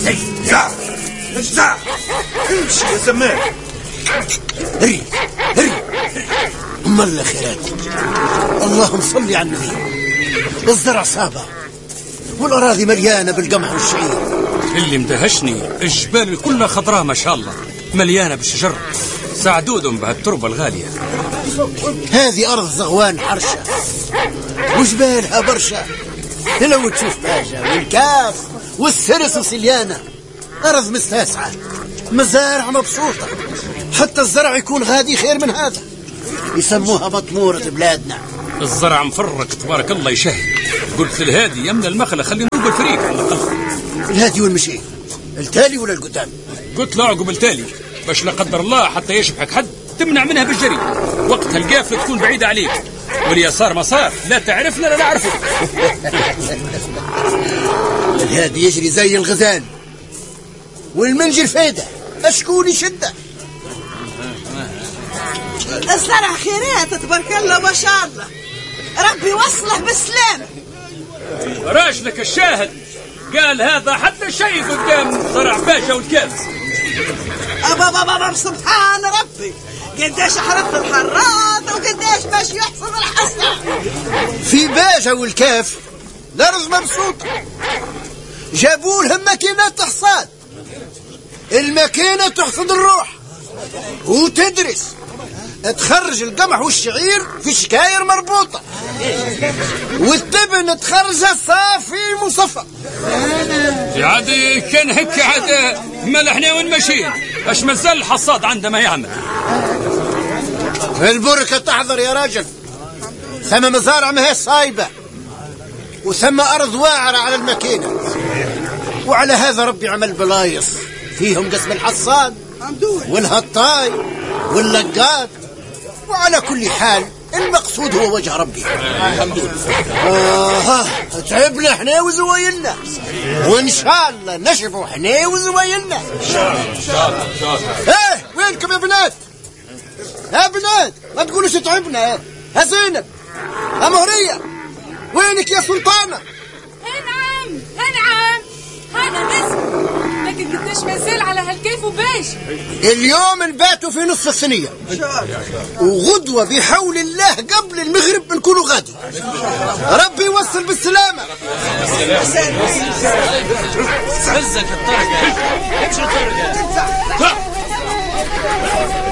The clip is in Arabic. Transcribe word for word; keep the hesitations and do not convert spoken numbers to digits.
زع زع امشي يا سمان. هري هري أم الله خيرات. اللهم صل على النبي. الزرع صابة والأراضي مليانة بالقمح والشعير. اللي مدهشني الجبال كلها خضراء ما شاء الله، مليانة بالشجر. ساعدودهم بهالتربة الغالية. هذه أرض زغوان حرشة وجبالها برشا. لو تشوف باجة والكاف والسرس وسليانة. أرض مستاسعة، مزارع مبسوطة، حتى الزرع يكون غادي خير من هذا. يسموها مطمورة بلادنا. الزرع مفرق تبارك الله يشهي. قلت للهادي يمنى المخلة خلينا نقول فريق على الأقل. الهادي والمشي التالي ولا القدام؟ قلت له عقب التالي باش لا قدر الله حتى يشبحك حد تمنع منها بالجري. وقتها القافلة تكون بعيدة عليك، واليسار مسار لا تعرفنا لا نعرفه. الهادي يجري زي الغزال والمنجل فايدة، أشكون يشده. الزرع خيرات تبارك الله ما شاء الله، ربي وصله بالسلام. راجلك الشاهد قال هذا حتى شيء قدام زرع باشا والكاف. أبا بابا بابا سبحان ربي، قديش حرث الحراث وقديش باش يحصد الحصة. في باجة والكاف الأرض مبسوطة، جابوا لهم ماكينات تحصاد. الماكينة تحصد الروح وتدرس، تخرج القمح والشعير في شكاير مربوطة، والتبن تخرجها صافي مصفى. عادي كان هيك عاد ملحنا ونمشي. اش مازال الحصاد عنده ما يعمل. البركة تحضر يا راجل. ثم مزارع ما هي صايبة، وثم أرض واعرة على الماكينة، وعلى هذا ربي عمل بلايص فيهم قسم الحصاد والهطاي واللقات. وعلى كل حال المقصود هو وجه ربي. الحمد لله. آه تعبنا احنا وزوايلنا، وان شاء الله نشفوا احنا وزوايلنا. ان شاء الله ان شاء الله ان شاء الله. ايه وينكم يا بنات؟ يا بنات ما تقولوش تعبنا. ايه يا زينب، يا مهرية، وينك يا سلطانة؟ نعم نعم هذا نسم، لكن قديش مازال على هالكيف وباش. اليوم نباتوا في نصف الصينية، وغدوة بحول الله قبل المغرب بنكونوا غادي. ربي يوصل بالسلامة. عزك الطرق امشي الطرق.